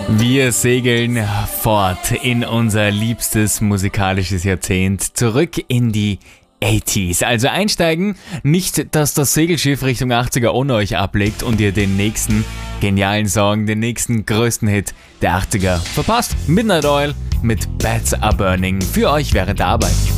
Wir segeln fort in unser liebstes musikalisches Jahrzehnt, zurück in die 80s. Also einsteigen, nicht, dass das Segelschiff Richtung 80er ohne euch ablegt und ihr den nächsten genialen Song, den nächsten größten Hit der 80er verpasst. Midnight Oil mit Bats Are Burning für euch während der Arbeit.